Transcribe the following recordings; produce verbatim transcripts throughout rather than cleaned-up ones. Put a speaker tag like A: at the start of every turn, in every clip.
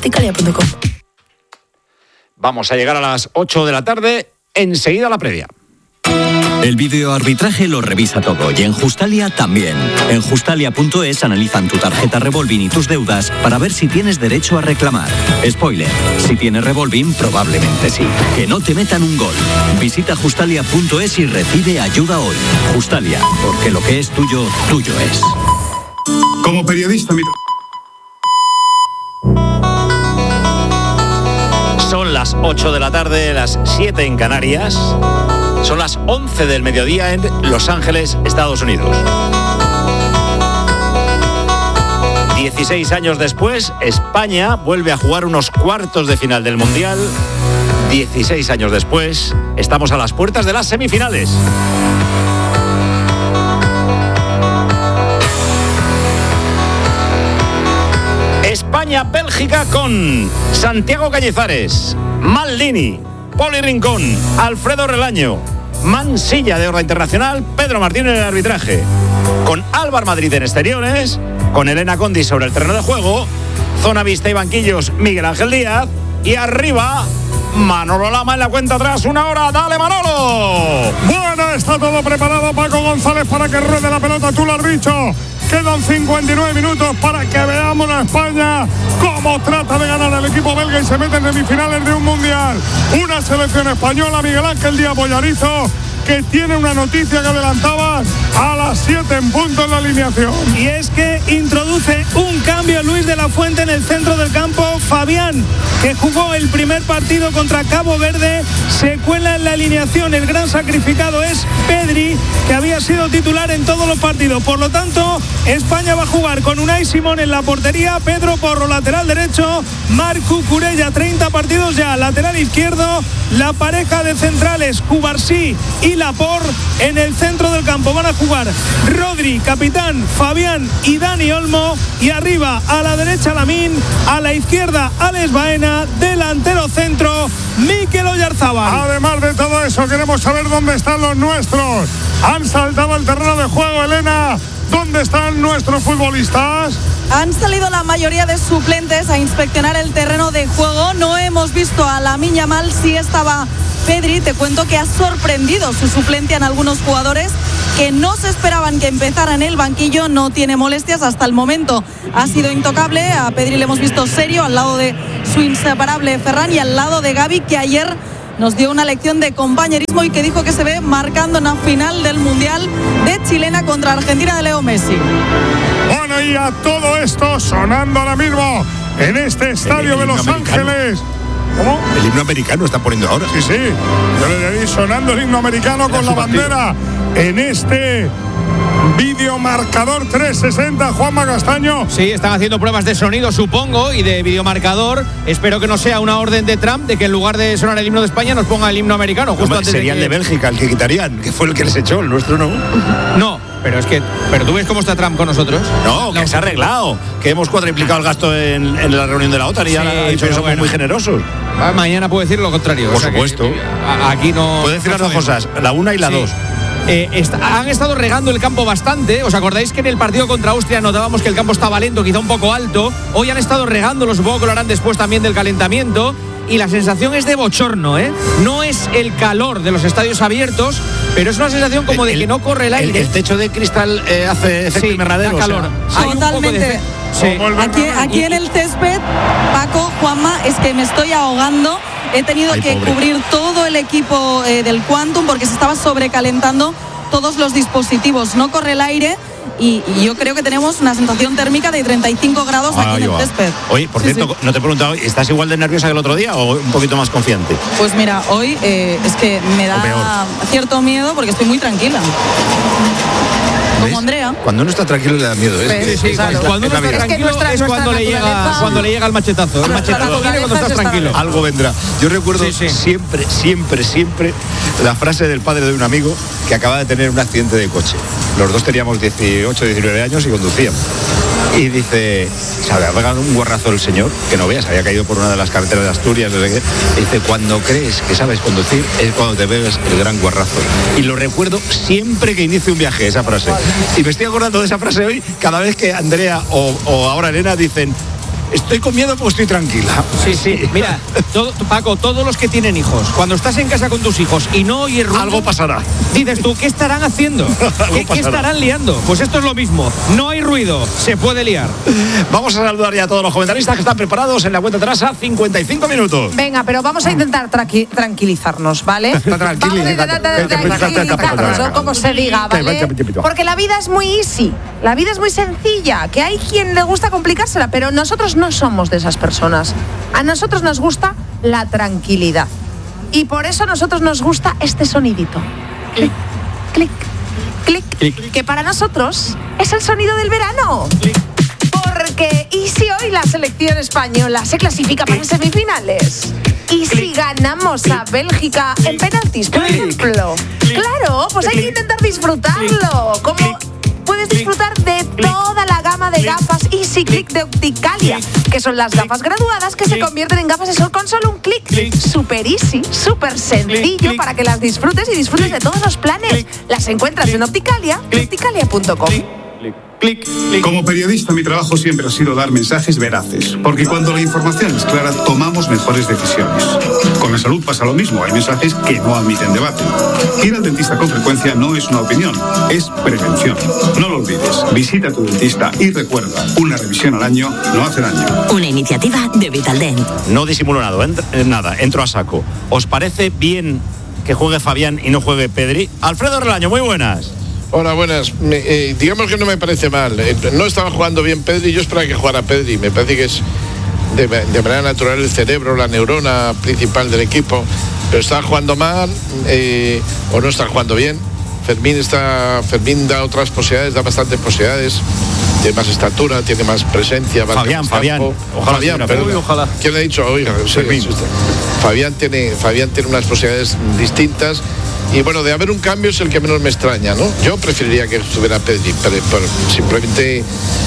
A: verticalia punto com.
B: Vamos a llegar a las ocho de la tarde, enseguida la previa.
C: El videoarbitraje lo revisa todo y en Justalia también. En Justalia punto es analizan tu tarjeta Revolving y tus deudas para ver si tienes derecho a reclamar. Spoiler, si tienes Revolving, probablemente sí. Que no te metan un gol. Visita Justalia punto es y recibe ayuda hoy. Justalia, porque lo que es tuyo, tuyo es.
D: Como periodista, mi...
B: Son las ocho de la tarde, las siete en Canarias. Son las once del mediodía en Los Ángeles, Estados Unidos. dieciséis años después, España vuelve a jugar unos cuartos de final del Mundial. dieciséis años después, estamos a las puertas de las semifinales. España-Bélgica con Santiago Cañizares, Maldini, Poli Rincón, Alfredo Relaño, Mansilla de Horda Internacional, Pedro Martín en el arbitraje, con Álvaro Madrid en exteriores, con Elena Condi sobre el terreno de juego, zona vista y banquillos Miguel Ángel Díaz y arriba Manolo Lama en la cuenta atrás, una hora, dale Manolo.
E: Bueno, está todo preparado, Paco González, para que ruede la pelota, tú lo has dicho. Quedan cincuenta y nueve minutos para que veamos a España cómo trata de ganar el equipo belga y se mete en semifinales de un mundial. Una selección española, Miguel Ángel Díaz Bollarizo, que tiene una noticia que adelantaba a las siete en punto en la alineación.
F: Y es que introduce un cambio Luis de la Fuente en el centro del campo. Fabián, que jugó el primer partido contra Cabo Verde, se cuela en la alineación. El gran sacrificado es Pedri, que había sido titular en todos los partidos. Por lo tanto, España va a jugar con Unai Simón en la portería, Pedro Porro lateral derecho, Marc Cucurella, treinta partidos ya, lateral izquierdo, la pareja de centrales Cubarsí y Laporte en el centro del campo. Van a jugar Rodri, capitán, Fabián y Dani Olmo, y arriba a la derecha Lamín, a la izquierda Alex Baena, delantero centro Mikel Oyarzábal.
E: Además de todo eso, queremos saber dónde están los nuestros. Han saltado al terreno de juego, Elena. ¿Dónde están nuestros futbolistas?
G: Han salido la mayoría de suplentes a inspeccionar el terreno de juego. No hemos visto a Lamine Yamal, sí estaba Pedri. Te cuento que ha sorprendido su suplencia en algunos jugadores que no se esperaban que empezara en el banquillo. No tiene molestias hasta el momento, ha sido intocable. A Pedri le hemos visto serio al lado de su inseparable Ferran y al lado de Gavi, que ayer nos dio una lección de compañerismo y que dijo que se ve marcando una final del Mundial de chilena contra Argentina de Leo Messi.
E: Bueno, y a todo esto sonando ahora mismo en este estadio el, el de Los americano. Ángeles. ¿Cómo?
B: El himno americano está poniendo ahora.
E: Sí, sí. Yo le diría sonando el himno americano con la bandera en este videomarcador trescientos sesenta, Juanma Castaño.
H: Sí, están haciendo pruebas de sonido, supongo, y de videomarcador. Espero que no sea una orden de Trump de que en lugar de sonar el himno de España nos ponga el himno americano. Justo
B: Hombre,
H: antes
B: sería
H: de que...
B: el de Bélgica el que quitarían, que fue el que les echó, el nuestro no.
H: No, pero es que, pero tú ves cómo está Trump con nosotros.
B: No, que se ha arreglado, que hemos cuadriplicado el gasto en, en la reunión de la OTAN y sí, ya ha dicho que somos bueno. muy generosos.
H: Mañana puede decir lo contrario.
B: Por
H: o sea
B: supuesto.
H: Que, aquí no.
B: Puede decir
H: no
B: las dos cosas, la una y la sí. dos.
H: Eh, está, han estado regando el campo bastante. ¿Os acordáis que en el partido contra Austria notábamos que el campo estaba lento, quizá un poco alto? Hoy han estado regándolo, supongo que lo harán después también del calentamiento. Y la sensación es de bochorno, ¿eh? No es el calor de los estadios abiertos, pero es una sensación como el, de que no corre el aire.
B: El, el techo de cristal eh, hace efecto
H: sí,
B: invernadero.
H: Da calor.
B: O sea.
G: Totalmente.
H: De... Sí.
G: Aquí, aquí en el césped, Paco, Juanma, es que me estoy ahogando. He tenido Ay, que pobre. cubrir todo el equipo eh, del Quantum porque se estaba sobrecalentando todos los dispositivos. No corre el aire. Y, y yo creo que tenemos una sensación térmica de treinta y cinco grados ah, aquí en el césped.
B: Oye, por sí, cierto, sí. no te he preguntado, ¿estás igual de nerviosa que el otro día o un poquito más confiante?
G: Pues mira, hoy eh, es que me da cierto miedo porque estoy muy tranquila. Como ¿ves? Andrea.
B: Cuando uno está tranquilo le da miedo. ¿eh?
H: Sí, sí, claro. Cuando uno está tranquilo es, que nuestra, es cuando, le llega, cuando le llega el machetazo. El machetazo viene cuando estás tranquilo.
B: Algo vendrá. Yo recuerdo sí, sí. siempre, siempre, siempre la frase del padre de un amigo que acaba de tener un accidente de coche. Los dos teníamos dieciocho, diecinueve años y conducíamos. Y dice, se había pegado un guarrazo el señor, que no veas, había caído por una de las carreteras de Asturias, no sé qué. Y dice, cuando crees que sabes conducir es cuando te pegas el gran guarrazo. Y lo recuerdo siempre que inicio un viaje, esa frase. Y me estoy acordando de esa frase hoy, cada vez que Andrea o, o ahora Elena dicen, estoy con miedo porque estoy tranquila.
H: Sí, sí. Mira, todo, Paco, todos los que tienen hijos, cuando estás en casa con tus hijos y no oyes ruido,
B: algo pasará.
H: Dices tú, ¿qué estarán haciendo? ¿Qué, ¿Qué estarán liando? Pues esto es lo mismo. No hay ruido, se puede liar.
B: Vamos a saludar ya a todos los comentaristas que están preparados en la cuenta atrás a cincuenta y cinco minutos.
A: Venga, pero vamos a intentar tranqui- tranquilizarnos, ¿vale? Vamos a intentar tranquilizarnos, o como se diga, ¿vale? Porque la vida es muy easy, la vida es muy sencilla, que hay quien le gusta complicársela, pero nosotros no somos de esas personas. A nosotros nos gusta la tranquilidad. Y por eso a nosotros nos gusta este sonidito. Clic, clic, clic, clic, que para nosotros es el sonido del verano. Clic. Porque, ¿y si hoy la selección española se clasifica para semifinales? ¿Y si ganamos a Bélgica en penaltis, por ejemplo? Claro, pues hay que intentar disfrutarlo. Como puedes disfrutar de toda la gama de gafas Easy Click de Opticalia, que son las gafas graduadas que se convierten en gafas de sol con solo un clic. Super easy, súper sencillo para que las disfrutes y disfrutes de todos los planes. Las encuentras en Opticalia, opticalia punto com.
D: Clic. Como periodista, mi trabajo siempre ha sido dar mensajes veraces, porque cuando la información es clara, tomamos mejores decisiones. Con la salud pasa lo mismo, hay mensajes que no admiten debate. Ir al dentista con frecuencia no es una opinión, es prevención. No lo olvides, visita a tu dentista y recuerda, una revisión al año no hace daño.
I: Una iniciativa de Vitaldent.
B: No disimulo nada, ent- nada, entro a saco. ¿Os parece bien que juegue Fabián y no juegue Pedri? Alfredo Relaño, muy buenas.
J: Hola, buenas. Me, eh, digamos que no me parece mal. Eh, no estaba jugando bien Pedri, yo esperaba que jugara Pedri. Me parece que es de, de manera natural el cerebro, la neurona principal del equipo. Pero está jugando mal eh, o no está jugando bien. Fermín, está, Fermín da otras posibilidades, da bastantes posibilidades. Tiene más estatura, tiene más presencia.
B: Fabián,
J: más
B: Fabián.
J: Ojalá, Fabián, perdón. Uy, ojalá. ¿Quién le ha dicho? Oiga, sí, Fabián, tiene, Fabián tiene unas posibilidades distintas. Y bueno, de haber un cambio es el que menos me extraña, ¿no? Yo preferiría que estuviera Pedri, pero, pero simplemente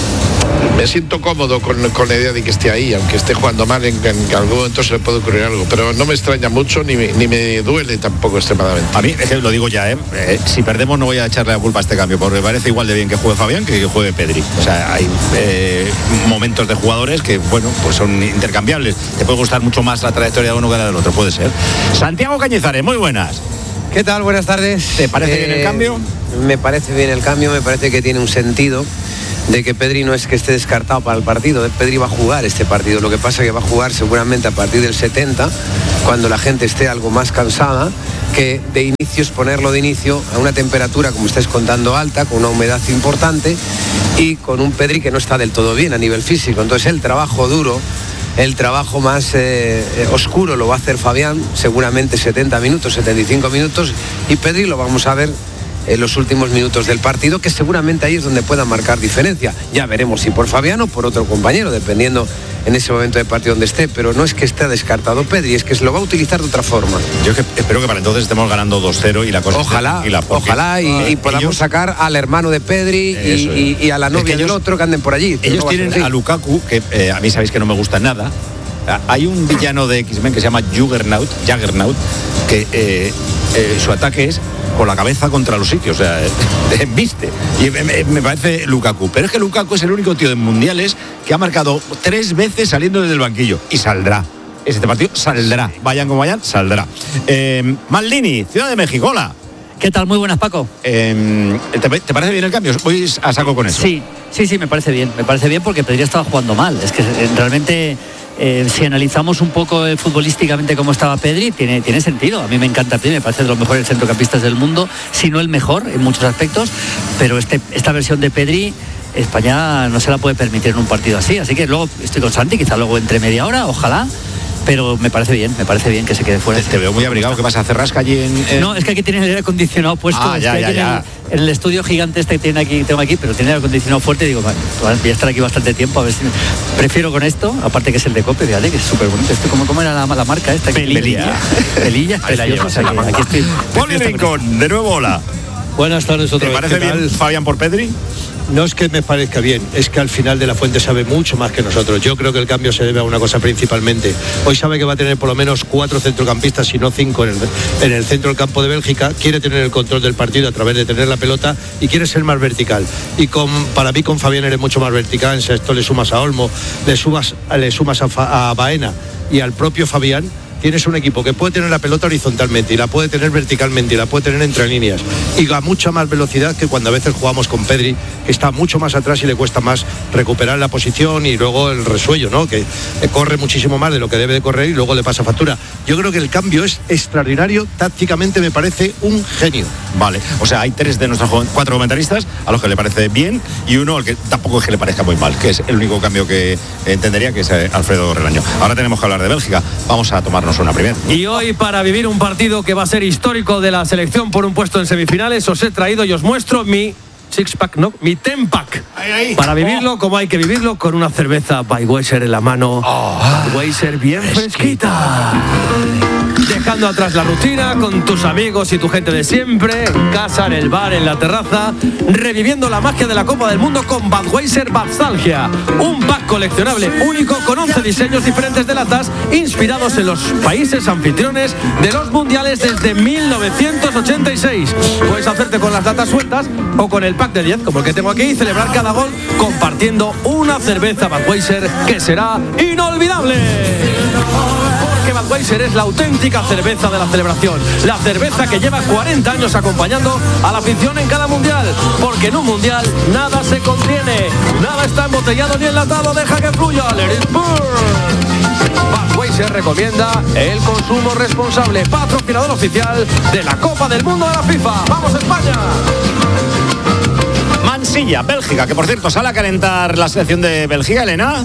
J: me siento cómodo con, con la idea de que esté ahí, aunque esté jugando mal, en, en algún momento se le puede ocurrir algo, pero no me extraña mucho ni, ni me duele tampoco extremadamente.
B: A mí, es que lo digo ya, ¿eh? Eh, si perdemos no voy a echarle la culpa a este cambio, porque me parece igual de bien que juegue Fabián que que juegue Pedri. O sea, hay eh, momentos de jugadores que, bueno, pues son intercambiables. Te puede gustar mucho más la trayectoria de uno que la del otro, puede ser. Santiago Cañizares, muy buenas.
K: ¿Qué tal? Buenas tardes.
B: ¿Te parece eh, bien el cambio?
K: Me parece bien el cambio, me parece que tiene un sentido de que Pedri no es que esté descartado para el partido. Pedri va a jugar este partido, lo que pasa es que va a jugar seguramente a partir del setenta, cuando la gente esté algo más cansada, que de inicio es ponerlo de inicio a una temperatura, como estáis contando, alta, con una humedad importante y con un Pedri que no está del todo bien a nivel físico. Entonces el trabajo duro, el trabajo más eh, oscuro lo va a hacer Fabián, seguramente setenta minutos, setenta y cinco minutos, y Pedri lo vamos a ver en los últimos minutos del partido, que seguramente ahí es donde pueda marcar diferencia. Ya veremos si por Fabián o por otro compañero, dependiendo en ese momento del partido donde esté, pero no es que esté descartado Pedri, es que se lo va a utilizar de otra forma.
B: Yo que espero que para entonces estemos ganando dos cero y la cosa
K: ojalá,
B: esté porque,
K: ojalá y, y podamos ellos, sacar al hermano de Pedri y, y, y a la novia del otro que anden por allí.
B: Ellos no tienen a, a Lukaku, que eh, a mí sabéis que no me gusta nada. Hay un villano de X-Men que se llama Juggernaut, Juggernaut que eh, eh, su ataque es con la cabeza contra los sitios, o sea, viste. Y me, me parece Lukaku. Pero es que Lukaku es el único tío de mundiales que ha marcado tres veces saliendo desde el banquillo. Y saldrá. Este partido saldrá. Vayan como vayan, saldrá. Eh, Maldini, Ciudad de México, hola.
L: ¿Qué tal? Muy buenas, Paco.
B: Eh, ¿te, ¿Te parece bien el cambio? Voy a saco con eso.
L: Sí, sí, sí, me parece bien. Me parece bien porque Pedri estaba jugando mal. Es que realmente... Eh, si analizamos un poco eh, futbolísticamente cómo estaba Pedri, tiene, tiene sentido. A mí me encanta Pedri, me parece de los mejores centrocampistas del mundo, si no el mejor en muchos aspectos, pero este, esta versión de Pedri, España no se la puede permitir en un partido así. Así que luego estoy con Santi, quizá luego entre media hora, ojalá. Pero me parece bien, me parece bien que se quede fuera.
B: Te, te veo muy abrigado. ¿Qué vas a hacer rasca allí en, en...?
L: No, es que aquí tiene el aire acondicionado puesto.
B: Ah, ya, ya, ya.
L: En, el, en el estudio gigante este que tiene aquí, tengo aquí, pero tiene el aire acondicionado fuerte y digo, vale, voy a estar aquí bastante tiempo, a ver si... Prefiero con esto, aparte que es el de Cope, fíjate, que es súper bonito. Esto, ¿cómo, ¿Cómo era la, la marca esta?
B: Pelilla.
L: Pelilla, preciosa. Aquí, aquí estoy.
B: Poli Rincón, de nuevo, hola.
M: Buenas tardes otra
B: ¿Te
M: vez.
B: parece bien Fabián por Pedri?
M: no es que me parezca bien, es que al final De La Fuente sabe mucho más que nosotros. Yo creo que el cambio se debe a una cosa principalmente. Hoy sabe que va a tener por lo menos cuatro centrocampistas, si no cinco, en el, en el centro del campo de Bélgica. Quiere tener el control del partido a través de tener la pelota y quiere ser más vertical. Y con, para mí con Fabián eres mucho más vertical. En esto le sumas a Olmo, le sumas, le sumas a, Fa, a Baena y al propio Fabián. Tienes un equipo que puede tener la pelota horizontalmente y la puede tener verticalmente y la puede tener entre líneas y a mucha más velocidad que cuando a veces jugamos con Pedri, que está mucho más atrás y le cuesta más recuperar la posición y luego el resuello, ¿no? Que corre muchísimo más de lo que debe de correr y luego le pasa factura. Yo creo que el cambio es extraordinario, tácticamente me parece un genio.
B: Vale, o sea, hay tres de nuestros cuatro comentaristas a los que le parece bien y uno al que tampoco es que le parezca muy mal, que es el único cambio que entendería, que es Alfredo Relaño. Ahora tenemos que hablar de Bélgica, vamos a tomarnos una primera.
N: Y hoy, para vivir un partido que va a ser histórico de la selección por un puesto en semifinales, os he traído y os muestro mi six-pack, no, mi ten-pack. Ahí, ahí. Para vivirlo oh. como hay que vivirlo, con una cerveza Budweiser en la mano. Oh. Budweiser bien fresquita. Dejando atrás la rutina, con tus amigos y tu gente de siempre, en casa, en el bar, en la terraza, reviviendo la magia de la Copa del Mundo con Budweiser Nostalgia, un pack coleccionable único con once diseños diferentes de latas inspirados en los países anfitriones de los mundiales desde mil novecientos ochenta y seis. Puedes hacerte con las latas sueltas o con el pack de diez, como el que tengo aquí, y celebrar cada gol compartiendo una cerveza Budweiser que será inolvidable. Porque Budweiser es la auténtica cerveza de la celebración, la cerveza que lleva cuarenta años acompañando a la afición en cada mundial, porque en un mundial nada se contiene, nada está embotellado ni enlatado, deja que fluya. Let it burn. Budweiser recomienda el consumo responsable, patrocinador oficial de la Copa del Mundo de la FIFA. ¡Vamos España!
B: Mansilla, Bélgica, que por cierto sale a calentar la selección de Bélgica, Elena.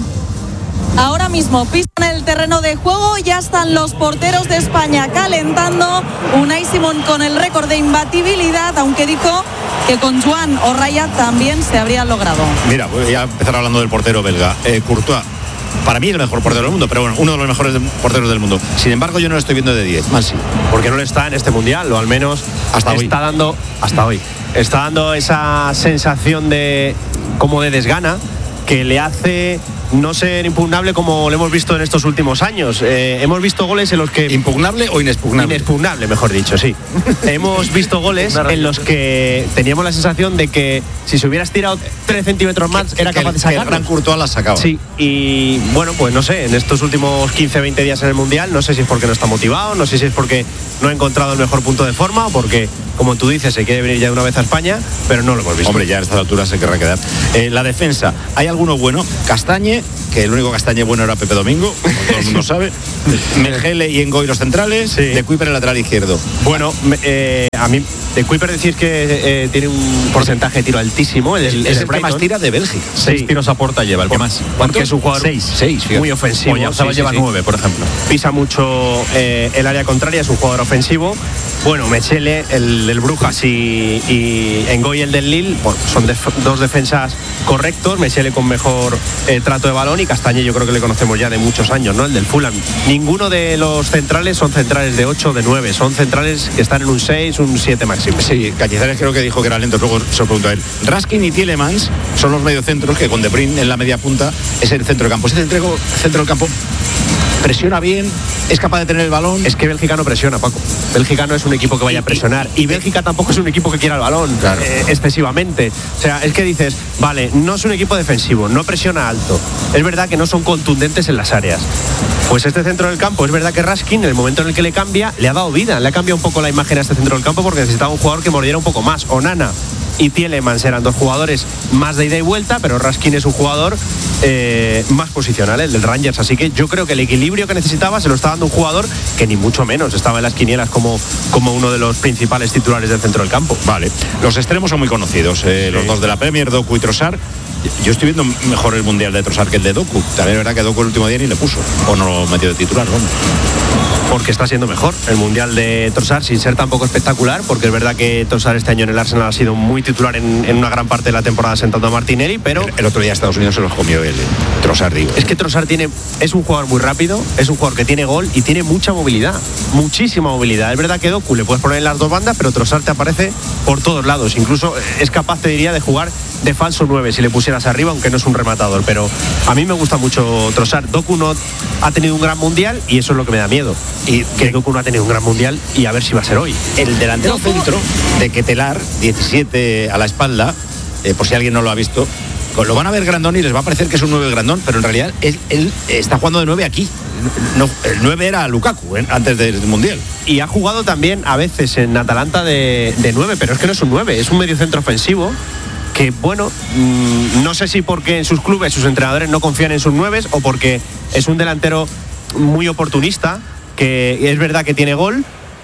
G: Ahora mismo pisan el terreno de juego, ya están los porteros de España calentando. Unai Simón con el récord de imbatibilidad, aunque dijo que con Joan o Raya también se habría logrado.
B: Mira, voy a empezar hablando del portero belga, eh, Courtois. Para mí el mejor portero del mundo, pero bueno, uno de los mejores porteros del mundo. Sin embargo, yo no lo estoy viendo de diez, más sí.
O: Porque no le está en este mundial, o al menos hasta está hoy. dando hasta hoy. Está dando esa sensación de como de desgana que le hace no ser impugnable como lo hemos visto en estos últimos años. Eh, hemos visto goles en los que...
B: ¿Impugnable o inexpugnable?
O: Inexpugnable, mejor dicho, sí. Hemos visto goles en los que teníamos la sensación de que si se hubiera estirado tres centímetros más
B: que,
O: era
B: que
O: capaz
B: el,
O: de sacarlo.
B: El gran Courtois la sacaba.
O: Sí, y bueno, pues no sé, en estos últimos quince veinte días en el Mundial, no sé si es porque no está motivado, no sé si es porque no ha encontrado el mejor punto de forma o porque, como tú dices, se quiere venir ya de una vez a España, pero no lo hemos visto.
B: Hombre, ya a estas alturas se querrá quedar. Eh, la defensa, ¿hay alguno bueno? Castañe, que el único Castañe bueno era Pepe Domingo, como todo el mundo sabe. Mengele y Ngoy los centrales, sí. De Kuiper el lateral izquierdo.
O: Bueno, eh, a mí de Kuiper decir que eh, tiene un porcentaje de tiro altísimo. El, el,
B: es
O: el,
B: el que más tira de Bélgica.
O: Seis sí. tiros a puerta lleva, el que más. Porque es un jugador
B: seis, seis,
O: muy ofensivo.
B: Ya sí, lleva sí, nueve, sí. por ejemplo.
O: Pisa mucho eh, el área contraria, es un jugador ofensivo. Bueno, Mechele, el del Brujas y, y Ngoy, el del Lille, bueno, son def dos defensas correctos. Mechele con mejor eh, trato de balón y Castañe yo creo que le conocemos ya de muchos años, ¿no? El del Fulham. Ninguno de los centrales son centrales de ocho, de nueve, son centrales que están en un seis, un siete máximo.
B: Sí, Cañizares creo que dijo que era lento, luego se lo preguntó a él. Raskin y Tielemans son los mediocentros que con De Bruyne en la media punta es el centro del campo. Ese centro, centro del campo presiona bien, es capaz de tener el balón.
O: Es que Bélgica no presiona, Paco. Bélgica no es un equipo que vaya a presionar y Bélgica tampoco es un equipo que quiera el balón, claro. eh, excesivamente. O sea, es que dices, vale, no es un equipo defensivo, no presiona alto. Es verdad que no son contundentes en las áreas. Pues este centro del campo, es verdad que Raskin, en el momento en el que le cambia, le ha dado vida, le ha cambiado un poco la imagen a este centro del campo porque necesitaba un jugador que mordiera un poco más. Onana y Tielemans eran dos jugadores más de ida y vuelta, pero Raskin es un jugador eh, más posicional, el del Rangers, así que yo creo que el equilibrio que necesitaba se lo está dando un jugador que ni mucho menos estaba en las quinielas como, como uno de los principales titulares del centro del campo.
B: Vale, los extremos son muy conocidos, eh, sí. Los dos de la Premier, Doku y Trossard. Yo estoy viendo mejor el mundial de Trossard que el de Doku. También es verdad que Doku el último día ni le puso, o no lo metió de titular, ¿no?
O: Porque está siendo mejor el mundial de Trossard, sin ser tampoco espectacular, porque es verdad que Trossard este año en el Arsenal ha sido muy titular en, en una gran parte de la temporada sentando a Martinelli, pero
B: el, el otro día Estados Unidos se los comió el Trossard, digo.
O: Es que Trossard tiene, es un jugador muy rápido, es un jugador que tiene gol y tiene mucha movilidad, muchísima movilidad. Es verdad que Doku le puedes poner en las dos bandas, pero Trossard te aparece por todos lados, incluso es capaz, te diría, de jugar de falso nueve si le pusieras arriba, aunque no es un rematador, pero a mí me gusta mucho Trossard. Doku no ha tenido un gran mundial y eso es lo que me da miedo. Y que Doku no ha tenido un gran mundial y a ver si va a ser hoy.
B: El delantero centro de Ketelar, diecisiete a la espalda, eh, por si alguien no lo ha visto, lo van a ver grandón y les va a parecer que es un nueve grandón, pero en realidad él, él está jugando de nueve aquí. No, el nueve era Lukaku ¿eh? antes del Mundial.
O: Y ha jugado también a veces en Atalanta de, de nueve, pero es que no es un nueve, es un mediocentro ofensivo que, bueno, mmm, no sé si porque en sus clubes sus entrenadores no confían en sus nueves o porque es un delantero muy oportunista, que es verdad que tiene gol,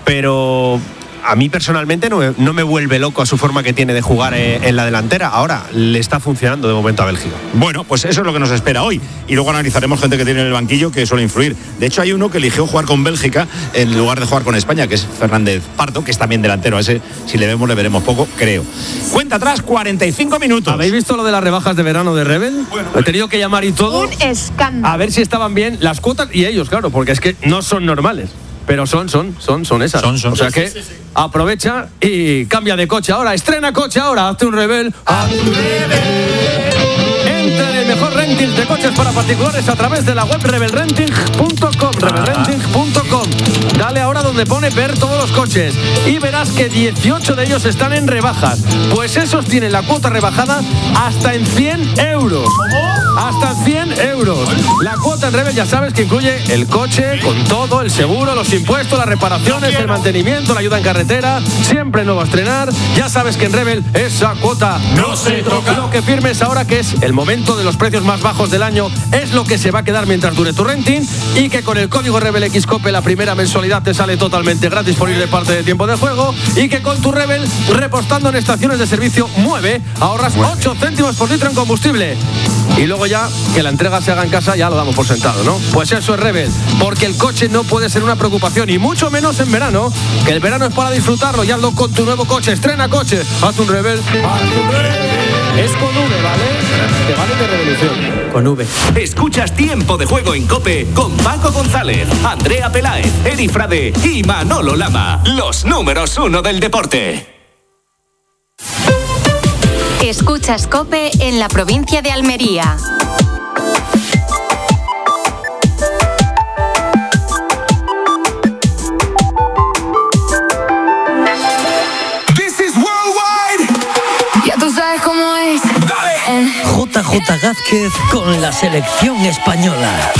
O: pero a mí personalmente no me, no me vuelve loco a su forma que tiene de jugar en, en la delantera. Ahora le está funcionando de momento a Bélgica.
B: Bueno, pues eso es lo que nos espera hoy. Y luego analizaremos gente que tiene en el banquillo que suele influir. De hecho, hay uno que eligió jugar con Bélgica en lugar de jugar con España, que es Fernández Pardo, que es también delantero. A ese, si le vemos, le veremos poco, creo. Cuenta atrás, cuarenta y cinco minutos.
N: ¿Habéis visto lo de las rebajas de verano de Rebel? Bueno, He tenido que llamar y todo.
A: Un escándalo.
N: A ver si estaban bien las cuotas y ellos, claro, porque es que no son normales. Pero son, son, son, son esas.
B: Son, son.
N: O sea que sí, sí, sí. Aprovecha y cambia de coche ahora. Estrena coche ahora. Hazte un Rebel. Hazte un Rebel. Entra en el mejor ranking de coches para particulares a través de la web rebel renting punto com. rebel renting punto com. Dale ahora donde pone ver todos los coches y verás que dieciocho de ellos están en rebajas. Pues esos tienen la cuota rebajada hasta en cien euros. Hasta cien euros. La cuota en Rebel ya sabes que incluye el coche con todo, el seguro, los impuestos, las reparaciones, el mantenimiento, la ayuda en carretera, siempre nuevo a estrenar. Ya sabes que en Rebel esa cuota no se toca. Lo que firmes ahora, que es el momento de los precios más bajos del año, es lo que se va a quedar mientras dure tu renting, y que con el código Rebel X Cope la primera mensualidad te sale totalmente gratis por ir de parte de tiempo de juego, y que con tu Rebel, repostando en estaciones de servicio Mueve, ahorras ocho céntimos por litro en combustible. Y luego ya que la entrega se haga en casa ya lo damos por sentado, ¿no? Pues eso es Rebel, porque el coche no puede ser una preocupación, y mucho menos en verano, que el verano es para disfrutarlo. Y hazlo con tu nuevo coche. Estrena coche, haz un Rebel, haz un Rebel. Es con V, ¿vale? Te vale de revolución. Con V.
P: Escuchas Tiempo de Juego en COPE con Paco González, Andrea Peláez, Eri Frade y Manolo Lama, los números uno del deporte.
Q: Escuchas COPE en la provincia de Almería.
R: Ya tú sabes cómo es. Dale.
S: J J Gázquez con la selección española.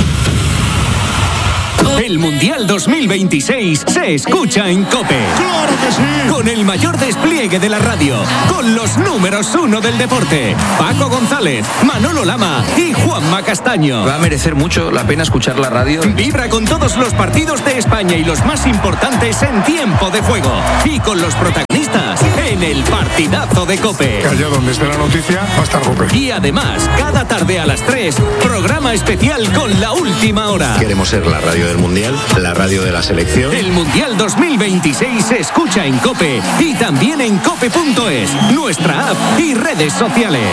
P: El Mundial dos mil veintiséis se escucha en COPE.
E: ¡Claro que sí!
P: Con el mayor despliegue de la radio, con los números uno del deporte, Paco González, Manolo Lama y Juanma Castaño.
T: Va a merecer mucho la pena escuchar la radio.
P: Vibra con todos los partidos de España y los más importantes en tiempo de juego. Y con los protagonistas en el partidazo de COPE.
E: Que allá donde esté la noticia va a estar COPE.
P: Y además, cada tarde a las tres, programa especial con la última hora.
B: Queremos ser la radio del Mundial, la radio de la selección.
P: El Mundial dos mil veintiséis se escucha en COPE y también en cope punto es, nuestra app y redes sociales.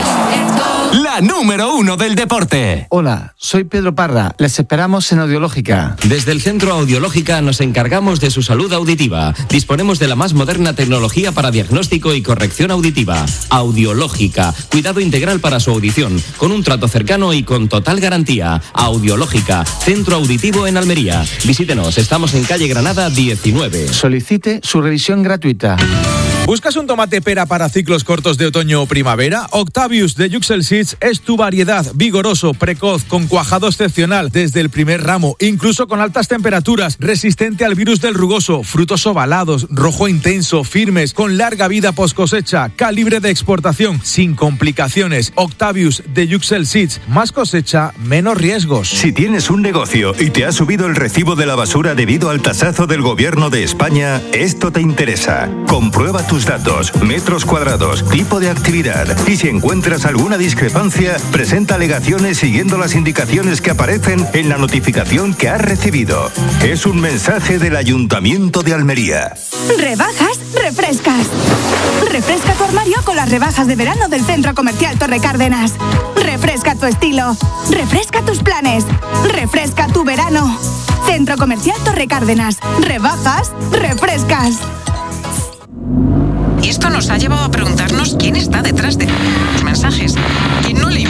P: La número uno del deporte.
U: Hola, soy Pedro Parra. Les esperamos en Audiológica.
C: Desde el Centro Audiológica nos encargamos de su salud auditiva. Disponemos de la más moderna tecnología para diagnóstico y corrección auditiva. Audiológica, cuidado integral para su audición, con un trato cercano y con total garantía. Audiológica, Centro Auditivo en Almería. Visítenos, estamos en calle Granada diecinueve.
U: Solicite su revisión gratuita.
V: ¿Buscas un tomate pera para ciclos cortos de otoño o primavera? Octavius de Yuxel Seeds es tu variedad, vigoroso, precoz, con cuajado excepcional desde el primer ramo, incluso con altas temperaturas, resistente al virus del rugoso, frutos ovalados, rojo intenso, firmes, con larga vida post cosecha, calibre de exportación, sin complicaciones. Octavius de Yuxel Seeds, más cosecha, menos riesgos.
W: Si tienes un negocio y te ha subido el recibo de la basura debido al tasazo del gobierno de España, esto te interesa. Comprueba tus datos, metros cuadrados, tipo de actividad, y si encuentras alguna discrepancia, presenta alegaciones siguiendo las indicaciones que aparecen en la notificación que has recibido. Es un mensaje del Ayuntamiento de Almería.
X: Rebajas, refrescas. Refresca tu armario con las rebajas de verano del Centro Comercial Torre Cárdenas. Refresca tu estilo. Refresca tus planes. Refresca tu verano. Centro Comercial Torre Cárdenas. Rebajas, refrescas.
D: Y esto nos ha llevado a preguntarnos quién está detrás de los mensajes. ¿Quién no lee?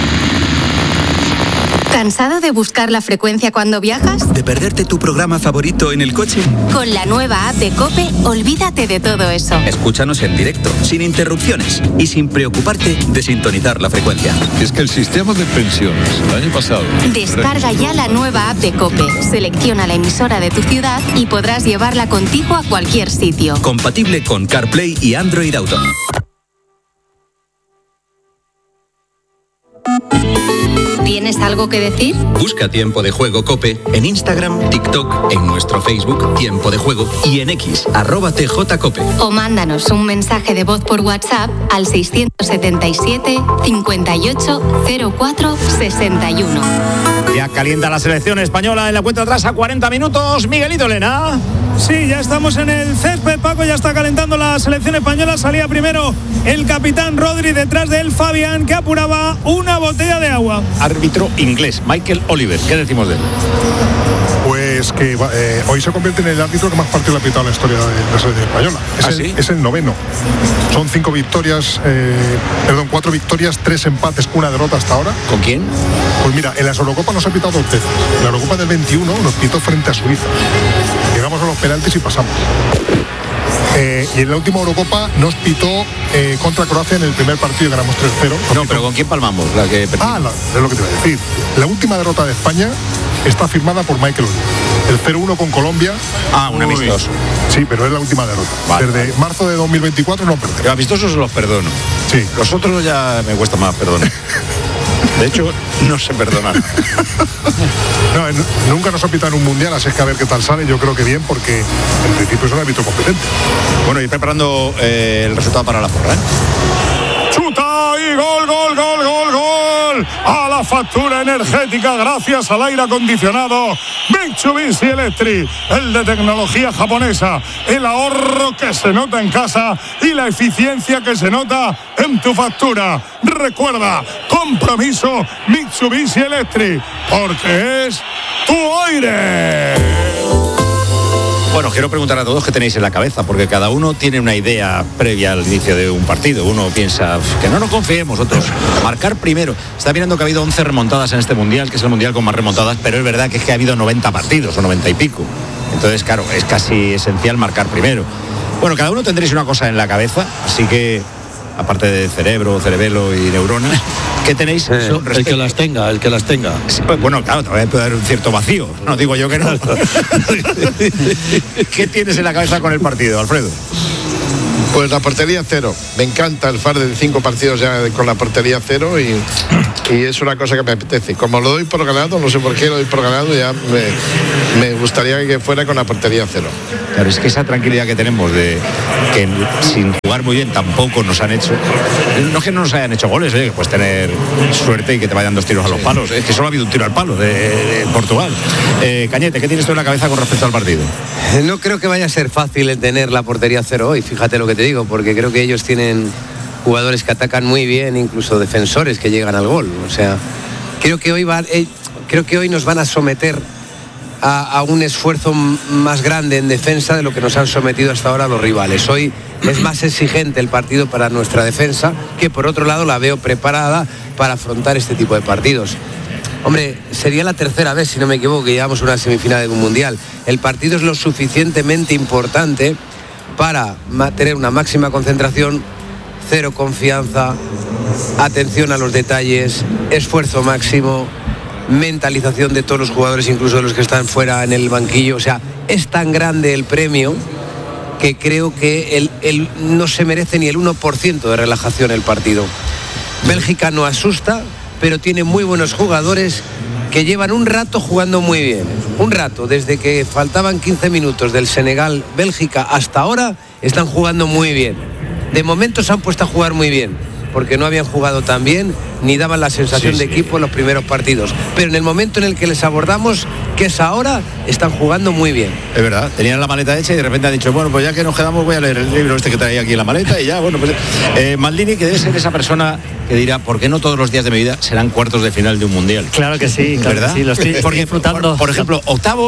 Q: ¿Cansado de buscar la frecuencia cuando viajas?
F: ¿De perderte tu programa favorito en el coche?
Q: Con la nueva app de COPE, olvídate de todo eso.
F: Escúchanos en directo, sin interrupciones y sin preocuparte de sintonizar la frecuencia.
H: Es que el sistema de pensiones el año pasado...
Q: Descarga ya la nueva app de COPE, selecciona la emisora de tu ciudad y podrás llevarla contigo a cualquier sitio.
F: Compatible con CarPlay y Android Auto.
Q: ¿Tienes algo que decir?
F: Busca Tiempo de Juego COPE en Instagram, TikTok, en nuestro Facebook Tiempo de Juego y en X, arroba T J Cope.
Q: O mándanos un mensaje de voz por WhatsApp al seiscientos setenta y siete, cincuenta y ocho, cero cuatro, sesenta y uno.
I: Ya calienta la selección española en la cuenta atrás a cuarenta minutos. Miguelito Elena.
Y: Sí, ya estamos en el césped, Paco, ya está calentando la selección española. Salía primero el capitán Rodri, detrás de él Fabián, que apuraba una botella de agua.
I: Árbitro inglés, Michael Oliver. ¿Qué decimos de él?
E: Pues que eh, hoy se convierte en el árbitro que más partidos ha pitado en la historia de la selección española. Es,
I: ¿Ah,
E: el,
I: sí?
E: es el noveno. Son cinco victorias, eh, perdón, cuatro victorias, tres empates, una derrota hasta ahora.
I: ¿Con quién?
E: Pues mira, en las Eurocopas nos ha pitado dos veces. En la Eurocopa del veintiuno nos pitó frente a Suiza. Llegamos a los penaltis y pasamos. Eh, y en la última Eurocopa nos pitó eh, contra Croacia en el primer partido y ganamos tres cero.
I: No, pero ¿con quién palmamos? La que
E: ah, la, es lo que te iba a decir. La última derrota de España está firmada por Michael Oliver. El cero uno con Colombia.
I: Ah, un amistoso.
E: Sí, pero es la última derrota. Vale, Desde vale. marzo de dos mil veinticuatro no perdemos.
I: Los amistosos los perdono.
E: Sí.
I: Los otros ya me cuesta más perdonar. De hecho, no se perdonan.
E: No, en, nunca nos ha pitado en un mundial, así es que a ver qué tal sale. Yo creo que bien, porque en principio es un árbitro competente.
I: Bueno, y preparando eh, el resultado para la porra, ¿eh?
E: ¡Chuta! y gol, gol, gol, gol, gol. A la factura energética gracias al aire acondicionado Mitsubishi Electric, el de tecnología japonesa, el ahorro que se nota en casa y la eficiencia que se nota en tu factura. Recuerda, compromiso Mitsubishi Electric, porque es tu aire.
I: Bueno, quiero preguntar a todos qué tenéis en la cabeza, porque cada uno tiene una idea previa al inicio de un partido. Uno piensa que no nos confiemos, otros marcar primero. Está mirando que ha habido once remontadas en este Mundial, que es el Mundial con más remontadas, pero es verdad que es que ha habido noventa partidos o noventa y pico. Entonces, claro, es casi esencial marcar primero. Bueno, cada uno tendréis una cosa en la cabeza, así que, aparte de cerebro, cerebelo y neuronas, ¿qué tenéis?
M: Eh, el que las tenga, el que las tenga.
I: Sí, pues, bueno, claro, te puede dar un cierto vacío. No digo yo que no. ¿Qué tienes en la cabeza con el partido, Alfredo?
J: Pues la portería cero. Me encanta el far de cinco partidos ya con la portería cero y, y es una cosa que me apetece. Como lo doy por ganado, no sé por qué lo doy por ganado, ya me, me gustaría que fuera con la portería cero.
I: Claro, es que esa tranquilidad que tenemos de que sin jugar muy bien tampoco nos han hecho, no es que no nos hayan hecho goles, oye, que puedes tener suerte y que te vayan dos tiros a los palos. Es que solo ha habido un tiro al palo de, de Portugal. Eh, Cañete, ¿qué tienes tú en la cabeza con respecto al partido?
K: No creo que vaya a ser fácil el tener la portería cero hoy, fíjate lo que te digo, porque creo que ellos tienen jugadores que atacan muy bien, incluso defensores que llegan al gol. O sea, creo que hoy va, eh, creo que hoy nos van a someter a, a un esfuerzo más grande en defensa de lo que nos han sometido hasta ahora los rivales. Hoy es más exigente el partido para nuestra defensa, que por otro lado la veo preparada para afrontar este tipo de partidos. Hombre, sería la tercera vez, si no me equivoco, que llevamos una semifinal de un mundial. El partido es lo suficientemente importante para tener una máxima concentración, cero confianza, atención a los detalles, esfuerzo máximo, mentalización de todos los jugadores, incluso de los que están fuera en el banquillo. O sea, es tan grande el premio que creo que el, el, no se merece ni el uno por ciento de relajación el partido. Bélgica no asusta, pero tiene muy buenos jugadores que llevan un rato jugando muy bien. Un rato, desde que faltaban quince minutos del Senegal-Bélgica hasta ahora, están jugando muy bien. De momento se han puesto a jugar muy bien, porque no habían jugado tan bien, ni daban la sensación sí, de sí. equipo en los primeros partidos. Pero en el momento en el que les abordamos, que es ahora, están jugando muy bien.
I: Es verdad, tenían la maleta hecha y de repente han dicho, bueno, pues ya que nos quedamos voy a leer el libro este que traía aquí en la maleta y ya, bueno, pues... Eh, Maldini, que debe ser esa persona que dirá, ¿por qué no todos los días de mi vida serán cuartos de final de un mundial?
L: Claro que sí, claro
I: ¿verdad?
L: que sí, lo estoy
I: porque,
L: disfrutando.
I: Por, por ejemplo, octavos,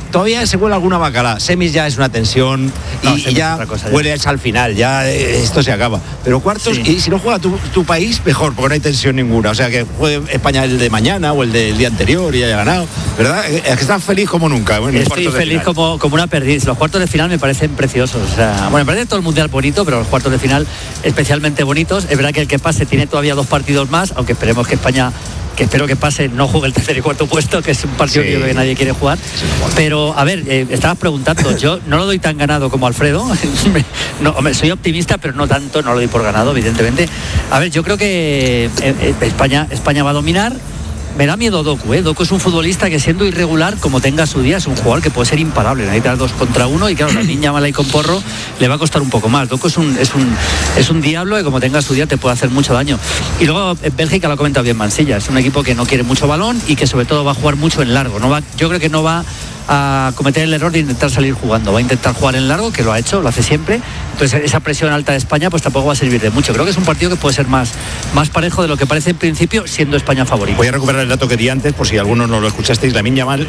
I: todavía se huele alguna bacala. Semis ya es una tensión y, no, y ya, cosa, ya huele al final, ya eh, esto se acaba. Pero cuartos, sí. Y si no juega tu, tu país, mejor, porque no hay tensión ninguna. O sea, que juegue España el de mañana o el del día anterior y haya ganado, ¿verdad? Es que estás feliz como nunca. Bueno,
L: estoy feliz como, como una perdiz. Los cuartos de final me parecen preciosos. O sea, bueno, me parece todo el mundial bonito, pero los cuartos de final especialmente bonitos. Es verdad que el que pase tiene todavía dos partidos más, aunque esperemos que España, que espero que pase, no juegue el tercer y cuarto puesto, que es un partido sí. que, que nadie quiere jugar. Sí, pero, a ver, eh, estabas preguntando, yo no lo doy tan ganado como Alfredo. no, hombre, soy optimista, pero no tanto, no lo doy por ganado, evidentemente. A ver, yo creo que eh, eh, España, España va a dominar. Me da miedo Doku, ¿eh? Doku es un futbolista que, siendo irregular, como tenga su día, es un jugador que puede ser imparable, necesita dos contra uno, y claro, la niña mala y con porro le va a costar un poco más. Doku es un, es un, es un diablo que, como tenga su día, te puede hacer mucho daño. Y luego Bélgica, lo ha comentado bien Mansilla, es un equipo que no quiere mucho balón y que sobre todo va a jugar mucho en largo. No va, yo creo que no va a cometer el error de intentar salir jugando, va a intentar jugar en largo, que lo ha hecho, lo hace siempre. Entonces esa presión alta de España pues tampoco va a servir de mucho. Creo que es un partido que puede ser más, más parejo de lo que parece en principio, siendo España favorito.
I: Voy a recuperar el dato que di antes, por si alguno no lo escuchasteis. Lamine Yamal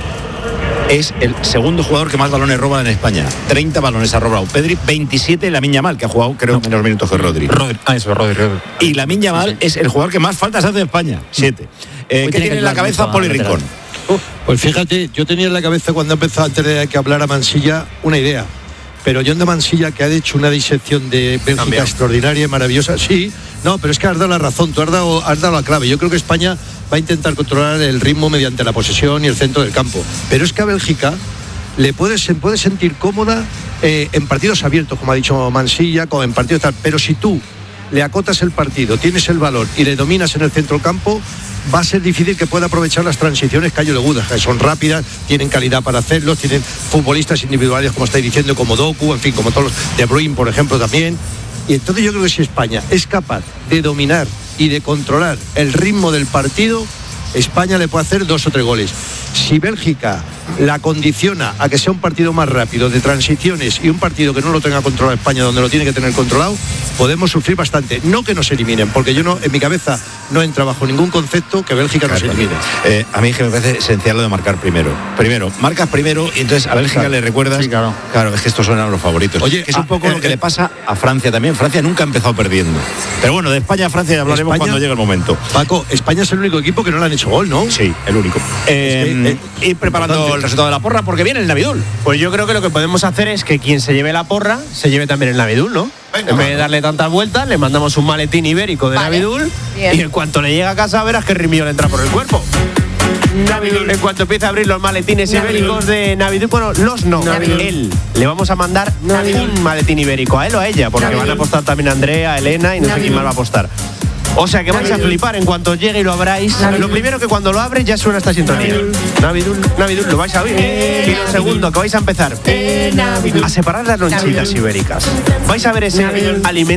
I: es el segundo jugador que más balones roba en España. treinta balones ha robado Pedri, veintisiete Lamine Yamal, que ha jugado creo no. menos minutos que Rodri.
A: Rodri. Ah, eso, Rodri, Rodri.
I: Y Lamine Yamal sí, sí. es el jugador que más faltas hace en España, siete. Eh, ¿Qué tiene en la cabeza Poli Rincón?
M: Pues fíjate, yo tenía en la cabeza cuando empezó antes de que hablara Mansilla una idea, pero John de Mansilla, que ha hecho una disección de Bélgica Cambiado. extraordinaria y maravillosa, sí, no, pero es que has dado la razón, tú has dado, has dado la clave. Yo creo que España va a intentar controlar el ritmo mediante la posesión y el centro del campo, pero es que a Bélgica le puede, se puede sentir cómoda eh, en partidos abiertos, como ha dicho Mansilla, como en partidos tal, pero si tú le acotas el partido, tienes el valor y le dominas en el centro del campo, va a ser difícil que pueda aprovechar las transiciones que hay agudas, que son rápidas, tienen calidad para hacerlo, tienen futbolistas individuales, como estáis diciendo, como Doku, en fin, como todos los de Bruyne, por ejemplo, también. Y entonces yo creo que si España es capaz de dominar y de controlar el ritmo del partido, España le puede hacer dos o tres goles. Si Bélgica la condiciona a que sea un partido más rápido, de transiciones, y un partido que no lo tenga controlado España, donde lo tiene que tener controlado, podemos sufrir bastante. No que nos eliminen, porque yo no, en mi cabeza no entra bajo ningún concepto que Bélgica claro, nos elimine.
I: Eh, a mí es que me parece esencial lo de marcar primero. Primero, marcas primero y entonces a Bélgica claro. le recuerdas. Sí, claro. claro, es que estos son los favoritos. Oye, que es un poco ah, eh, lo que eh, le pasa a Francia también. Francia nunca ha empezado perdiendo. Pero bueno, de España a Francia ya hablaremos España, cuando llegue el momento.
M: Paco, España es el único equipo que no le han hecho gol, ¿no?
I: Sí, el único. Eh, es que, eh, ir preparando importante. El resultado de la porra porque viene el Navidul.
A: Pues yo creo que lo que podemos hacer es que quien se lleve la porra se lleve también el Navidul, ¿no? Venga, en vez de darle tantas vueltas, le mandamos un maletín ibérico de vale. Navidul. Bien. Y en cuanto le llega a casa verás que Rimillo le entra por el cuerpo. Navidul. En cuanto empiece a abrir los maletines Navidul. ibéricos de Navidul, bueno, los no, Navidul. él. Le vamos a mandar Navidul. un maletín ibérico a él o a ella, porque Navidul. van a apostar también Andrea, Elena y no Navidul. sé quién más va a apostar. O sea que vais a flipar en cuanto llegue y lo abráis. Navidul. Lo primero que cuando lo abres ya suena esta sintonía. Navidul, Navidul, lo vais a oír. Eh, y lo segundo que vais a empezar eh, a separar las lonchitas ibéricas. Vais a ver ese Navidul. alimento